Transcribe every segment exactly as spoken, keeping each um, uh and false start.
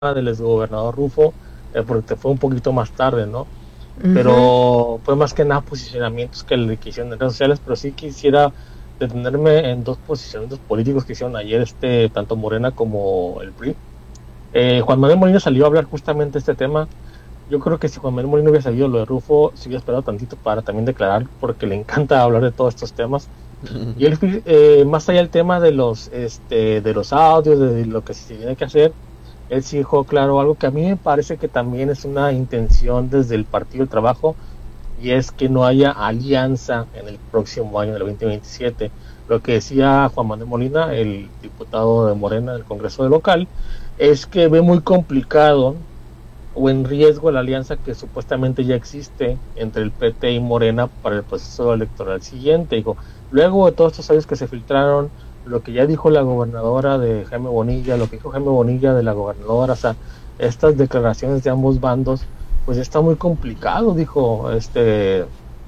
del exgobernador Rufo, eh, porque fue un poquito más tarde, ¿no? Uh-huh. Pero fue más que nada posicionamientos que le que hicieron en redes sociales, pero sí quisiera detenerme en dos posicionamientos políticos que hicieron ayer este tanto Morena como el P R I. Eh, Juan Manuel Molina salió a hablar justamente de este tema. Yo creo que si Juan Manuel Molina hubiera sabido lo de Rufo, se hubiera esperado tantito para también declarar, porque le encanta hablar de todos estos temas. Uh-huh. Y él, eh, más allá del tema de los, este, de los audios, de lo que se tiene que hacer, él sí dijo claro algo que a mí me parece que también es una intención desde el Partido del Trabajo, y es que no haya alianza en el próximo año, en el veinte veintisiete. Lo que decía Juan Manuel Molina, el diputado de Morena del Congreso local, es que ve muy complicado o en riesgo la alianza que supuestamente ya existe entre el P T y Morena para el proceso electoral siguiente. Digo, luego de todos estos años que se filtraron, lo que ya dijo la gobernadora de Jaime Bonilla, lo que dijo Jaime Bonilla de la gobernadora, o sea, estas declaraciones de ambos bandos, pues está muy complicado, dijo, este,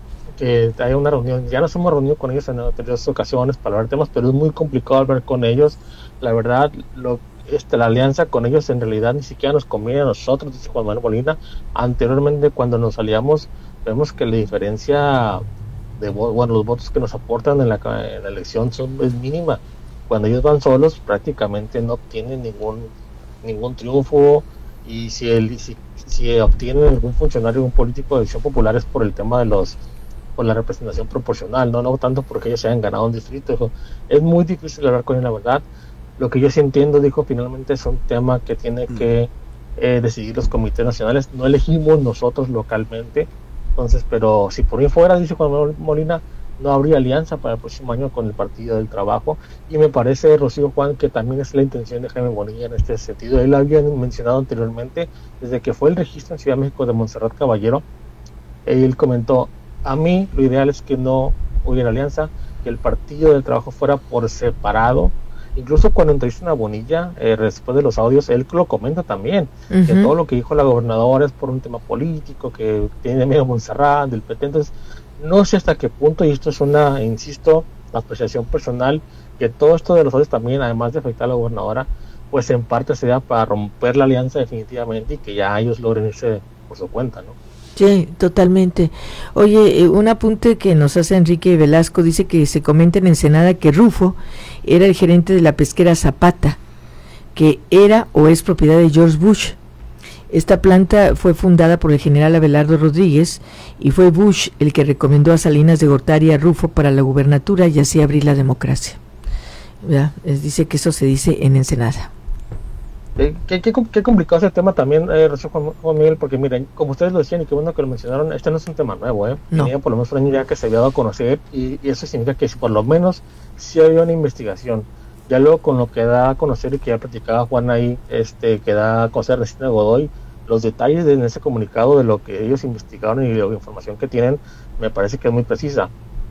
que haya una reunión. Ya nos hemos reunido con ellos en otras ocasiones para hablar temas, pero es muy complicado hablar con ellos. La verdad, lo Este, la alianza con ellos en realidad ni siquiera nos conviene a nosotros, dice Juan Manuel Molina. Anteriormente, cuando nos salíamos, vemos que la diferencia de bueno, los votos que nos aportan en la, en la elección son, es mínima. Cuando ellos van solos, prácticamente no obtienen ningún ningún triunfo, y si, el, si, si obtienen algún funcionario o un político de elección popular es por el tema de los por la representación proporcional, no no tanto porque ellos se hayan ganado un distrito. Es muy difícil hablar con él, la verdad. Lo que yo sí entiendo, dijo, finalmente es un tema que tiene que eh, decidir los comités nacionales, no elegimos nosotros localmente. Entonces, pero si por mí fuera, dice Juan Manuel Molina, no habría alianza para el próximo año con el Partido del Trabajo, y me parece, Rocío, Juan, que también es la intención de Jaime Bonilla en este sentido. Él había mencionado anteriormente, desde que fue el registro en Ciudad de México de Montserrat Caballero, él comentó, a mí lo ideal es que no hubiera alianza, que el Partido del Trabajo fuera por separado. Incluso cuando entrevistan a Bonilla, eh, después de los audios, él lo comenta también, uh-huh. que todo lo que dijo la gobernadora es por un tema político, que tiene miedo a Montserrat, del P T. Entonces, no sé hasta qué punto, y esto es una, insisto, apreciación personal, que todo esto de los audios también, además de afectar a la gobernadora, pues en parte se da para romper la alianza definitivamente y que ya ellos logren irse por su cuenta, ¿no? Sí, totalmente. Oye, un apunte que nos hace Enrique Velasco, dice que se comenta en Ensenada que Rufo era el gerente de la pesquera Zapata, que era o es propiedad de George Bush. Esta planta fue fundada por el general Abelardo Rodríguez y fue Bush el que recomendó a Salinas de Gortari a Rufo para la gubernatura y así abrir la democracia. ¿Verdad? Dice que eso se dice en Ensenada. Eh, qué, qué, qué complicado ese tema también, eh, Juan, Juan Miguel, porque miren, como ustedes lo decían y qué bueno que lo mencionaron, este no es un tema nuevo, ¿eh? No. Tenía por lo menos un año ya que se había dado a conocer, y, y eso significa que si por lo menos sí había una investigación. Ya luego con lo que da a conocer y que ya platicaba Juan ahí, este, que da a conocer Resina Godoy, los detalles de en ese comunicado de lo que ellos investigaron y la información que tienen, me parece que es muy precisa.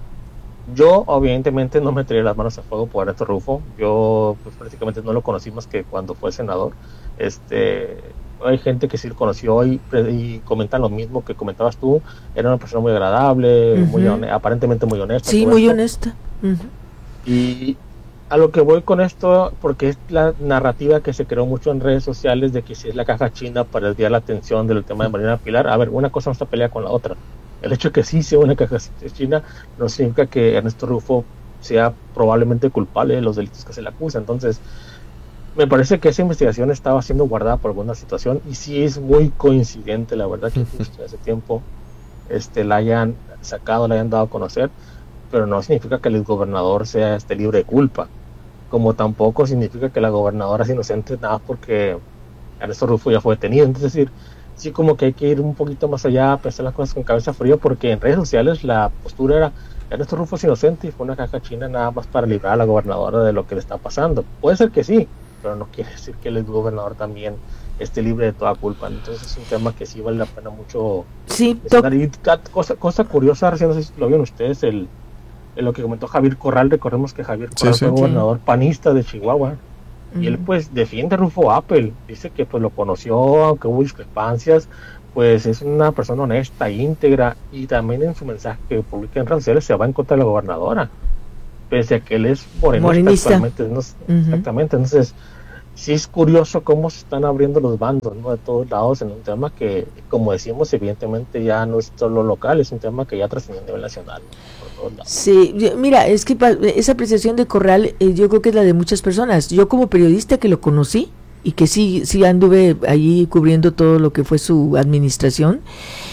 Yo, obviamente, no metería las manos a fuego por Ernesto Rufo. Yo, pues, prácticamente no lo conocí más que cuando fue senador. Este, hay gente que sí lo conoció y, y comentan lo mismo que comentabas tú. Era una persona muy agradable, uh-huh. muy honesta, aparentemente muy honesta. Sí, muy esto. honesta. Uh-huh. Y a lo que voy con esto, porque es la narrativa que se creó mucho en redes sociales de que si es la caja china para desviar la atención del tema de Marina Pilar. A ver, una cosa no está peleada con la otra. El hecho de que sí sea una caja china no significa que Ernesto Rufo sea probablemente culpable de los delitos que se le acusa. Entonces, me parece que esa investigación estaba siendo guardada por alguna situación, y sí es muy coincidente, la verdad, que justo en ese tiempo este, la hayan sacado, la hayan dado a conocer, pero no significa que el gobernador sea este, libre de culpa, como tampoco significa que la gobernadora es inocente nada porque Ernesto Rufo ya fue detenido. Es decir, sí, como que hay que ir un poquito más allá, pensar las cosas con cabeza fría, porque en redes sociales la postura era Ernesto Rufo es inocente y fue una caja china nada más para librar a la gobernadora de lo que le está pasando. Puede ser que sí, pero no quiere decir que el gobernador también esté libre de toda culpa. Entonces es un tema que sí vale la pena mucho. Sí, to- y cosa, cosa curiosa, recién no sé si lo vieron ustedes, el, el lo que comentó Javier Corral. Recordemos que Javier Corral sí, sí, fue sí. gobernador panista de Chihuahua. Y él pues defiende a Rufo Apple, dice que pues lo conoció, aunque hubo discrepancias, pues es una persona honesta, íntegra, y también en su mensaje que publica en redes sociales se va en contra de la gobernadora, pese a que él es morenista, morenista. Actualmente, no, uh-huh. Exactamente, entonces sí es curioso cómo se están abriendo los bandos, ¿no? De todos lados en un tema que, como decimos, evidentemente ya no es solo local, es un tema que ya trascendió a nivel nacional, ¿no? Por todos lados. Sí, mira, es que esa apreciación de Corral eh, yo creo que es la de muchas personas. Yo como periodista que lo conocí y que sí, sí anduve allí cubriendo todo lo que fue su administración,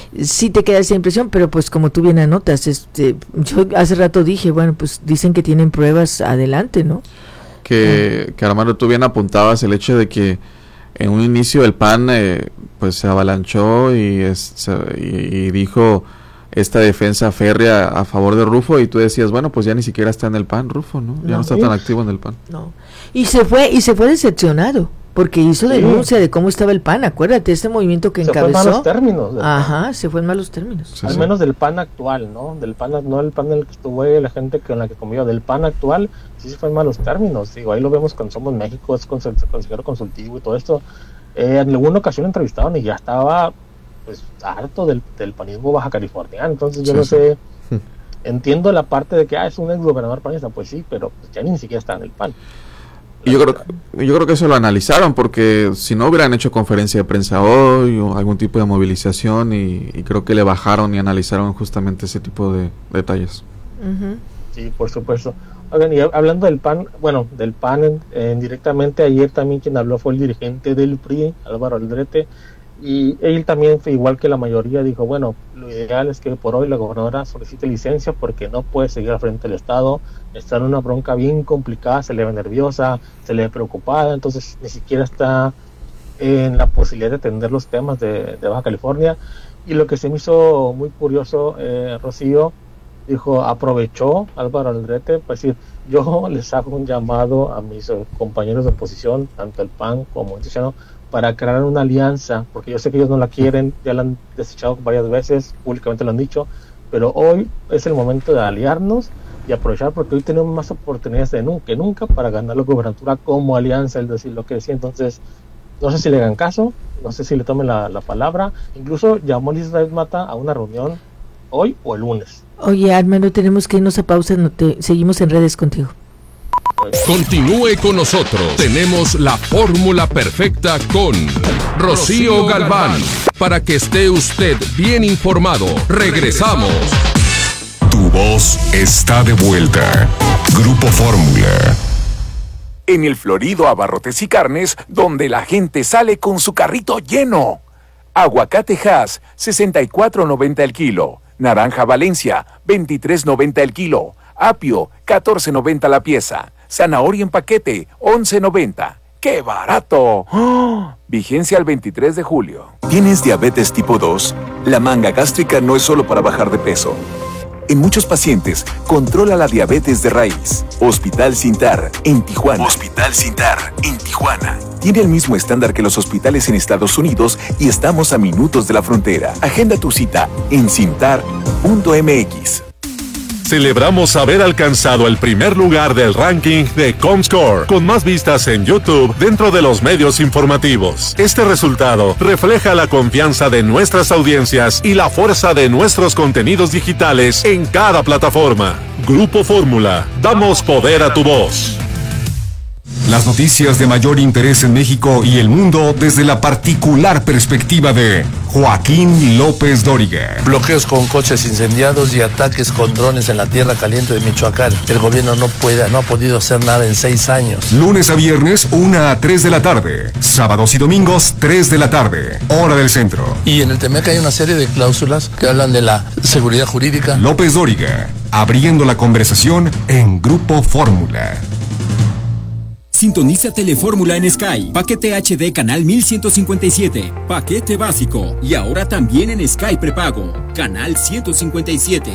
sí te queda esa impresión, pero pues como tú bien anotas, este, yo hace rato dije, bueno, pues dicen que tienen pruebas, adelante, ¿no? Que, que Armando, tú bien apuntabas el hecho de que en un inicio el P A N eh, pues se avalanchó y, es, se, y, y dijo esta defensa férrea a favor de Rufo, y tú decías, bueno, pues ya ni siquiera está en el P A N Rufo, ¿no? Ya no, no está tan activo en el P A N. No. Y se fue, y se fue decepcionado, porque hizo sí. denuncia de cómo estaba el P A N, acuérdate, este movimiento que se encabezó. Se fue en malos términos. Ajá, se fue en malos términos. Sí, Al sí. menos del P A N actual, ¿no? Del P A N, no el P A N en el que estuvo ahí, la gente con la que convivió, del P A N actual, sí se fue en malos términos. Digo, ahí lo vemos cuando Somos México, es consejero consultivo y todo esto. Eh, en alguna ocasión entrevistaron y ya estaba pues harto del, del panismo baja californiano, entonces yo sí, no sí. sé, entiendo la parte de que ah, es un ex gobernador panista, pues sí, pero pues, ya ni siquiera está en el P A N. Y yo creo, yo creo que eso lo analizaron, porque si no hubieran hecho conferencia de prensa hoy o algún tipo de movilización, y, y creo que le bajaron y analizaron justamente ese tipo de detalles. Uh-huh. Sí, por supuesto. Oigan, y hablando del P A N, bueno, del P A N eh, directamente ayer también quien habló fue el dirigente del P R I, Álvaro Aldrete, y él también fue igual que la mayoría, dijo, bueno, lo ideal es que por hoy la gobernadora solicite licencia porque no puede seguir al frente del Estado, está en una bronca bien complicada, se le ve nerviosa, se le ve preocupada, entonces ni siquiera está en la posibilidad de atender los temas de, de Baja California. Y lo que se me hizo muy curioso, eh, Rocío, dijo, aprovechó Álvaro Aldrete para decir, yo les hago un llamado a mis compañeros de oposición, tanto el P A N como el Instituto, para crear una alianza, porque yo sé que ellos no la quieren, ya la han desechado varias veces, públicamente lo han dicho, pero hoy es el momento de aliarnos y aprovechar, porque hoy tenemos más oportunidades de nunca, que nunca para ganar la gobernatura como alianza, es decir, lo que decía. Entonces, no sé si le hagan caso, no sé si le tomen la, la palabra, incluso llamó a Israel Mata a una reunión hoy o el lunes. Oye, Armando, tenemos que irnos a pausa, no te, seguimos en redes contigo. Continúe con nosotros. Tenemos la fórmula perfecta con Rocío Galván. Para que esté usted bien informado. Regresamos. Tu voz está de vuelta. Grupo Fórmula. En el florido Abarrotes y Carnes, donde la gente sale con su carrito lleno. Aguacate Hass, sesenta y cuatro noventa el kilo. Naranja Valencia, veintitrés noventa el kilo. Apio, catorce noventa la pieza. Zanahoria en paquete, once noventa. ¡Qué barato! ¡Oh! Vigencia al veintitrés de julio. ¿Tienes diabetes tipo dos? La manga gástrica no es solo para bajar de peso. En muchos pacientes, controla la diabetes de raíz. Hospital Sintar, en Tijuana. Hospital Sintar, en Tijuana. Tiene el mismo estándar que los hospitales en Estados Unidos y estamos a minutos de la frontera. Agenda tu cita en cintar punto m x. Celebramos haber alcanzado el primer lugar del ranking de Comscore, con más vistas en YouTube dentro de los medios informativos. Este resultado refleja la confianza de nuestras audiencias y la fuerza de nuestros contenidos digitales en cada plataforma. Grupo Fórmula, damos poder a tu voz. Las noticias de mayor interés en México y el mundo desde la particular perspectiva de Joaquín López Dóriga. Bloqueos con coches incendiados y ataques con drones en la tierra caliente de Michoacán. El gobierno no puede, no ha podido hacer nada en seis años. Lunes a viernes, una a tres de la tarde. Sábados y domingos, tres de la tarde. Hora del centro. Y en el T M E C hay una serie de cláusulas que hablan de la seguridad jurídica. López Dóriga, abriendo la conversación en Grupo Fórmula. Sintoniza Telefórmula en Sky. Paquete H D canal mil ciento cincuenta y siete. Paquete básico. Y ahora también en Sky prepago. Canal ciento cincuenta y siete.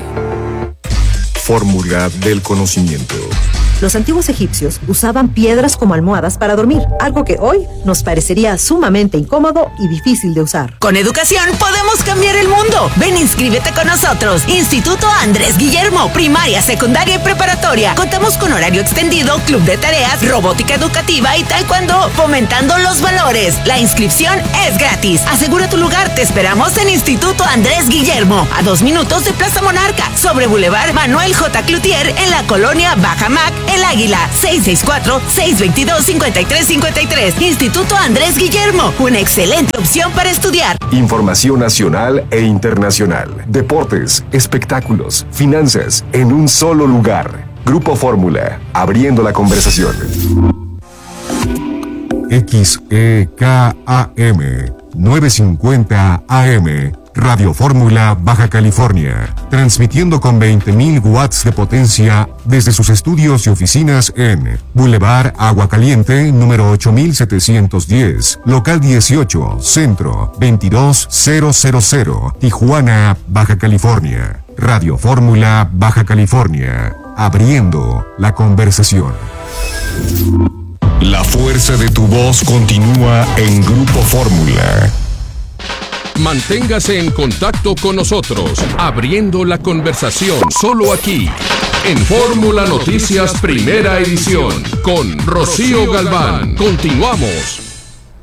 Fórmula del conocimiento. Los antiguos egipcios usaban piedras como almohadas para dormir, algo que hoy nos parecería sumamente incómodo y difícil de usar. Con educación podemos cambiar el mundo. Ven, inscríbete con nosotros. Instituto Andrés Guillermo, primaria, secundaria y preparatoria. Contamos con horario extendido, club de tareas, robótica educativa y taekwondo, fomentando los valores. La inscripción es gratis. Asegura tu lugar. Te esperamos en Instituto Andrés Guillermo, a dos minutos de Plaza Monarca, sobre Boulevard Manuel J. Cloutier, en la colonia Bajamac, El Águila, seis seis cuatro, seis dos dos, cinco tres cinco tres. Instituto Andrés Guillermo, una excelente opción para estudiar. Información nacional e internacional. Deportes, espectáculos, finanzas, en un solo lugar. Grupo Fórmula, abriendo la conversación. X E K A M, novecientos cincuenta A M, Radio Fórmula, Baja California, transmitiendo con veinte mil watts de potencia desde sus estudios y oficinas en Boulevard Agua Caliente, número ocho mil setecientos diez, local dieciocho, centro, veintidós mil, Tijuana, Baja California. Radio Fórmula, Baja California, abriendo la conversación. La fuerza de tu voz continúa en Grupo Fórmula. Manténgase en contacto con nosotros, abriendo la conversación solo aquí, en Fórmula Noticias Primera Edición, con Rocío Galván. Continuamos.